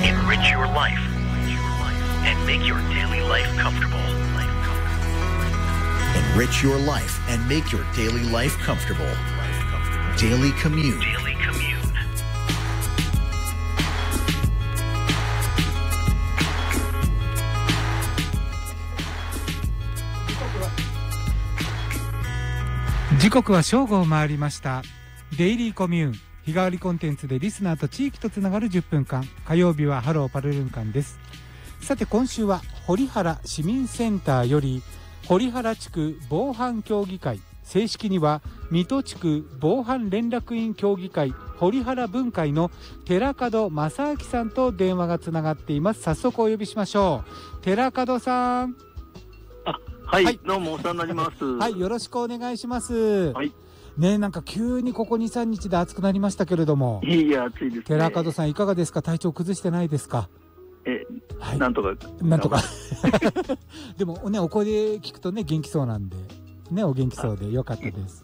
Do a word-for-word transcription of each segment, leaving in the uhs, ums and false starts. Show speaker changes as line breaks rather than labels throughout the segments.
Enrich your life and make your daily life comfortable. Enrich your life and make your daily life comfortable. Daily Commune. Daily Commune.
時刻は正午を回りました。デイリーコミューン日替わりコンテンツでリスナーと地域とつながるじゅっぷんかん、火曜日はハローパルルン間です。さて今週は堀原市民センターより堀原地区防犯協議会、正式には水戸地区防犯連絡員協議会堀原分会の寺門正明さんと電話がつながっています。早速お呼びしましょう。寺門さん。
あ、はい、はい、どうもお世話になります。
はい、よろしくお願いします。はい。ね、なんか急にここ にさんにちで暑くなりましたけれども。
いや、暑いですね。
寺門さんいかがですか？体調崩してないですか？
え、はい、なんとか
なんとかでもね、お声で聞くとね元気そうなんでね、お元気そうでよかったです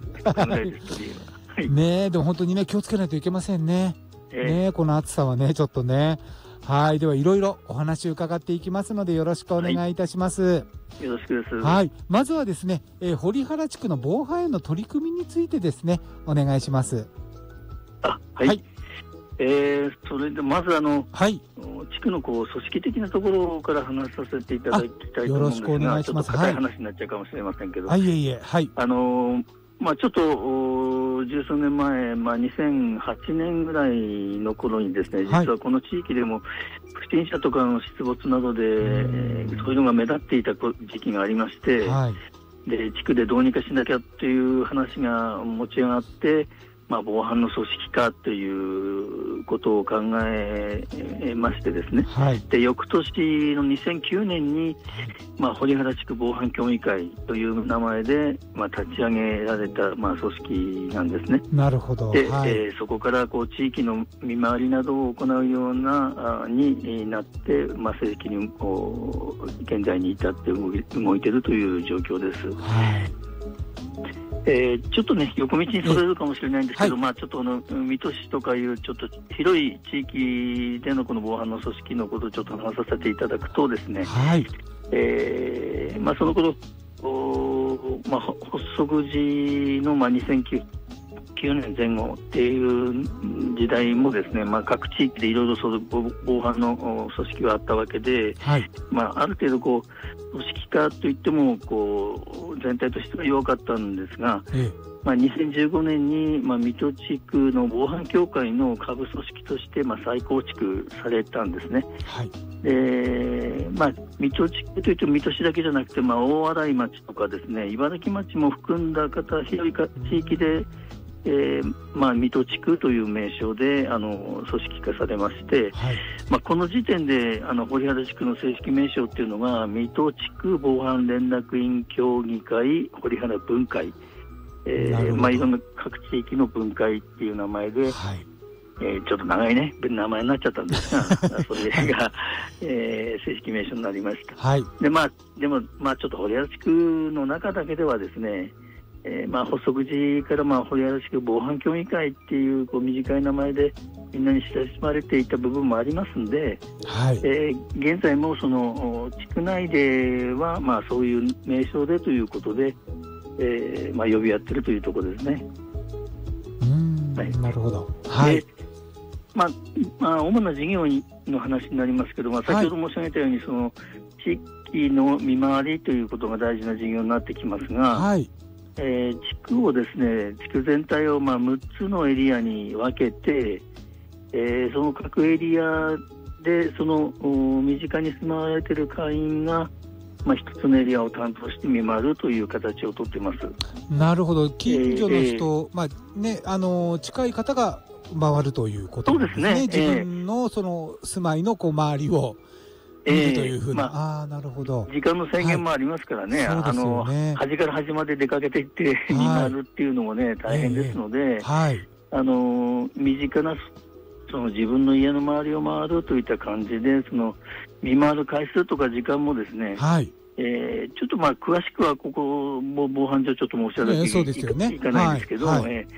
ね。でも本当にね気をつけないといけませんね。えー、ね、この暑さはねちょっとね。はい、ではいろいろお話を伺っていきますのでよろしくお願いいたします。は
い、よろしくです。
はい、まずはですね、えー、堀原地区の防犯への取り組みについてですねお願いします。
あ、はい、はい、えー、それでまずあの、はい、地区のこう組織的なところから話させていただきたいと思うんですが、よろしくお願いします。ちょっと硬い話になっちゃうかもしれませんけど、
はい、いえいえ、はい、
あのーまあ、ちょっと十数年前、まあ、にせんはちねんぐらいの頃にですね、実はこの地域でも不審者とかの出没などで、えー、そういうのが目立っていた時期がありまして、はい、で地区でどうにかしなきゃという話が持ち上がって、まあ、防犯の組織化ということを考えましてですね、はい、で翌年のにせんきゅうねんに、まあ、堀原地区防犯協議会という名前で、まあ、立ち上げられた、まあ、組織なんですね。
なるほど。
で、
はい、
えー、そこからこう地域の見回りなどを行うようなあになって、まあ、正式にこう現在に至って動い、動いているという状況です。はい、えー、ちょっとね横道にそれるかもしれないんですけど、はい、まあ、ちょっとあの水戸市とかいうちょっと広い地域でのこの防犯の組織のことをちょっと話させていただくとですね、はい、えーまあ、その頃、まあ、発足時の、まあ、にせんきゅうねんぜん後っていう時代もですね、まあ、各地域でいろいろその防犯の組織があったわけで、はい、まあ、ある程度こう組織化といってもこう全体としては弱かったんですが、ええ、まあ、にせんじゅうごねんに、まあ、水戸地区の防犯協会の下部組織として、まあ、再構築されたんですね。はい、で、まあ、水戸地区といっても水戸市だけじゃなくて、まあ、大洗町とかですね、茨城町も含んだ方広いか地域で、えーまあ、水戸地区という名称であの組織化されまして、はい、まあ、この時点であの堀原地区の正式名称っていうのが水戸地区防犯連絡員協議会堀原分会、えーまあ、いろんな各地域の分会っていう名前で、はい、えー、ちょっと長いね名前になっちゃったんですがそれが、はい、えー、正式名称になりました。はい、で、まあ、でも、まあ、ちょっと堀原地区の中だけではですね、えーまあ、発足時から、まあ、堀原地区防犯協議会っていう、こう短い名前でみんなに親しまれていた部分もありますんで、はい、えー、現在もその地区内では、まあ、そういう名称でということで、えーまあ、呼び合ってるというところですね。
うーん、はい、なるほど。はい、
まあまあ、主な事業の話になりますけど、まあ、先ほど申し上げたように、はい、その地域の見回りということが大事な事業になってきますが、はい、えー、地区をですね、地区全体をまあむっつのエリアに分けて、えー、その各エリアでその身近に住まわれている会員が、まあ、一つのエリアを担当して見回るという形をとっています。
なるほど。近所の人、えーまあね、あの近い方が回るということですね。そうですね。自分のその住まいのこう周りを見るというふうな、えーまあ、あ、なるほど。
時間の制限もありますからね、はい、あの端から端まで出かけていって見回るっていうのもね、大変ですので、えーはい、あの身近なその自分の家の周りを回るといった感じで、その見回る回数とか時間もですね、はい、えー、ちょっとまあ詳しくはここも防犯上ちょっと申し上げていかないんですけど、はいはい、えー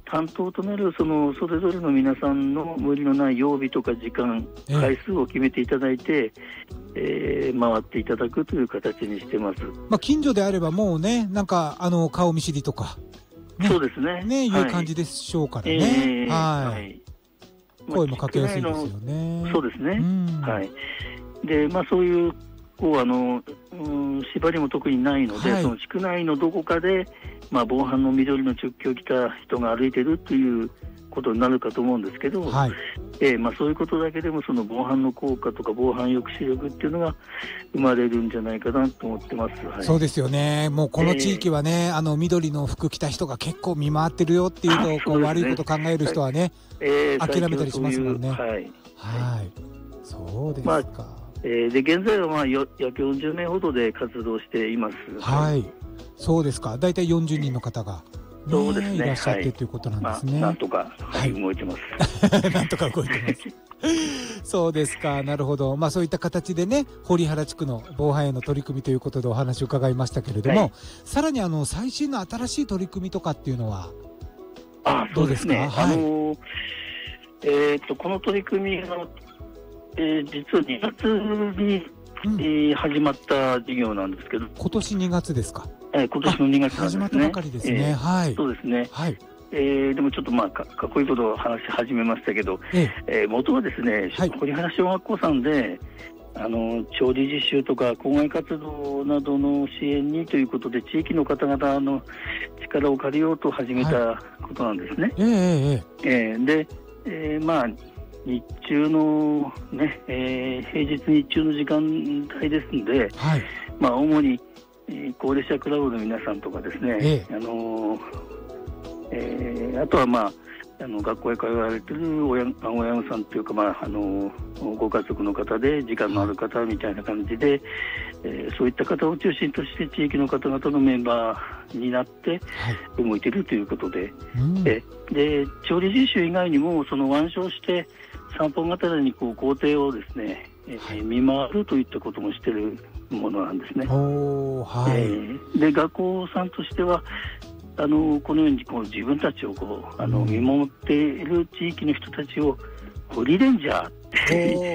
担当となるそのそれぞれの皆さんの無理のない曜日とか時間、回数を決めていただいて、えー、回っていただくという形にしてます。
まあ、近所であればもうね、なんかあの顔見知りとか、
ね、そうですね。
ね、いう感じでしょうからね。
えー、
はい。
はい、
声もかけやすいですよね。
そうですね。はい。で、まあそういうこうあの、うん、縛りも特にないので、はい、その地区内のどこかで、まあ、防犯の緑のチョッキを着た人が歩いてるということになるかと思うんですけど、はい、えーまあ、そういうことだけでもその防犯の効果とか防犯抑止力っていうのが生まれるんじゃないかなと思ってます。はい、
そうですよね。もうこの地域はね、えー、あの緑の服着た人が結構見回ってるよっていうと、こう悪いこと考える人はね、えー、諦めたりしますもんね。
はい、はい、
そうですか。まあ
えー、で現在はまあ約よんじゅうめいほどで活動しています。
はい、そうですか。だいたいよんじゅうにんの方が、ね、
そうですね、
いらっしゃって、はい、ということなんですね。まあ、
なんとか、はい、動いてます。
なんとか動いてます。そうですか、なるほど。まあそういった形でね、堀原地区の防犯への取り組みということでお話を伺いましたけれども、はい、さらにあの最新の新しい取り組みとかっていうのはどうですか？
あ、そうですね。はい、あのえー、っとこの取り組みのえー、実はにがつに、うんえー、始まった事業なんですけど、
今年にがつですか？
えー、今年のにがつなんですね。
始まったばかりですね。えー、はい。
そうですね。
はい。
えー、でもちょっとまあ か, かっこいいことを話し始めましたけど、えーえー、元はですね、はい、堀原小学校さんであの調理実習とか校外活動などの支援にということで地域の方々の力を借りようと始めたことなんですね。はい、えーえーえー、で、えー、まあ日中の、ねえー、平日日中の時間帯ですので、はい、まあ、主に、えー、高齢者クラブの皆さんとかですね、ええあのーえー、あとは、まあ、あの学校へ通われている親親御さんというか、まああのー、ご家族の方で時間のある方みたいな感じで、えー、そういった方を中心として地域の方々のメンバーになって動いているということで、はいうん、でで調理実習以外にもその腕章して散歩がてらにこう校庭をですね、えー、見回るといったこともしているものなんですね。お、はい、えー、で学校さんとしてはあのこのようにこう自分たちをこうあの見守っている地域の人たちをホリレンジャーって、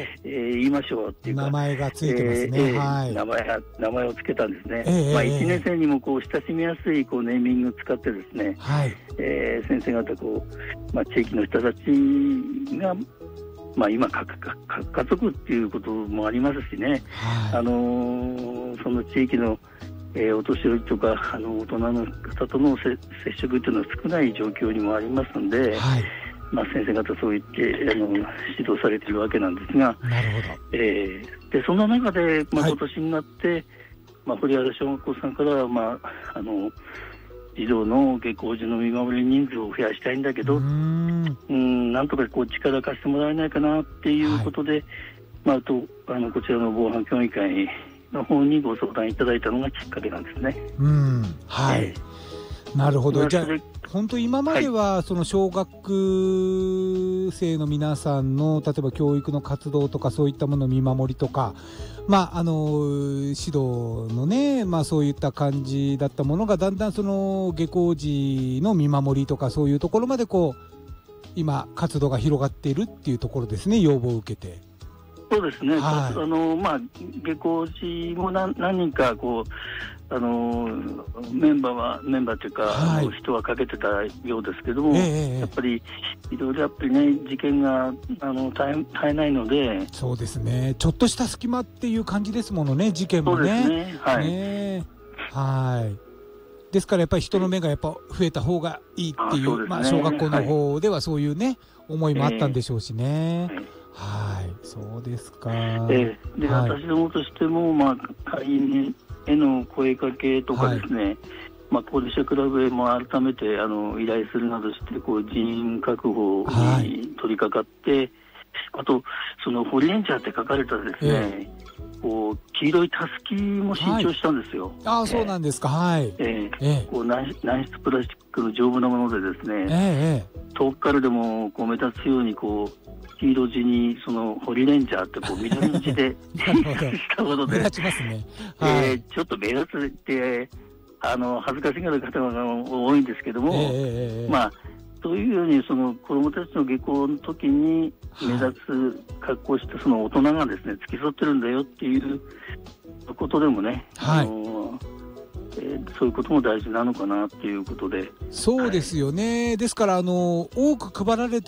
えー、言いましょうっていうか
名前がついてますね、
えー
はい、
名前が名前をつけたんですね、えーまあ、いちねん生にもこう親しみやすいこうネーミングを使ってですね、はいえー、先生方こう、まあ、地域の人たちがまあ、今かかか家族っていうこともありますしね、はいあのー、その地域の、えー、お年寄りとかあの大人の方との接触っていうのは少ない状況にもありますので、はいまあ、先生方そう言ってあの指導されているわけなんですが、
なるほど、
えー、でそんな中で、まあ、今年になって、はいまあ、堀原小学校さんから、まあ、あの児童の下校時の見守り人数を増やしたいんだけど、うーんうんなんとかこう力貸してもらえないかなっていうことで、はいまあ、とあのこちらの防犯協議会の方にご相談いただいたのがきっかけなんですね。
うんはい、えー、なるほど。じゃあ本当今まではその小学生の皆さんの例えば教育の活動とかそういったものの見守りとか、まあ、あの指導のね、まあ、そういった感じだったものがだんだんその下校時の見守りとかそういうところまでこう今活動が広がっているっていうところですね、要望を受けて。
そうですね、はい、あのまあ、下校時も 何, 何人かこうあのメンバーはメンバーというか、はい、人はかけてたようですけども、えー、やっぱりいろいろやっぱりね事件があの 絶, え絶えないので。
そうですね、ちょっとした隙間っていう感じですものね、事件もね。
そうですね、はい、
ねはいですからやっぱり人の目がやっぱ増えた方がいいっていう、あ、ねまあ、小学校の方ではそういうね、はい、思いもあったんでしょうしね、えーはい、そうですか。
えー、で、はい、私どもとしても、まあ、会員への声かけとかですね、はいまあ、高齢者クラブへも改めてあの依頼するなどしてこう人員確保に取り掛かって、はい、あとそのホリエンジャーって書かれたですね、えー、こう黄色いたすきも新調したんですよ。はい、
ああ、そうなんですか。はい。
えーえー、こう軟質プラスチックの丈夫なものでですね、
え
ー、遠くからでもこう目立つようにこう黄色地にそのホリレンジャーってこう緑の字でしたもので
目立ちますね。
はいえー、ちょっと目立つってあの恥ずかしがる方が多いんですけども、えー、まあというようにその子どもたちの下校の時に目立つ格好をしてその大人がですね付き添ってるんだよっていうことでもね、はい、あのえー、そういうことも大事なのかなっていうことで。
そうですよね、はい、ですからあの多く配られて